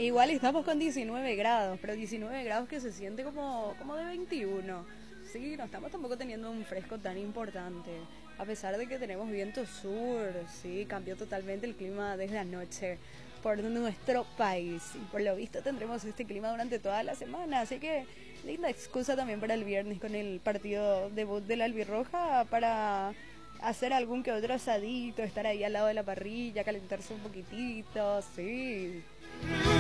Igual estamos con 19 grados, pero 19 grados que se siente como de 21. Sí, no estamos tampoco teniendo un fresco tan importante. A pesar de que tenemos viento sur, sí, cambió totalmente el clima desde anoche por nuestro país. Y por lo visto tendremos este clima durante toda la semana. Así que linda excusa también para el viernes con el partido debut de la Albirroja para hacer algún que otro asadito, estar ahí al lado de la parrilla, calentarse un poquitito, sí.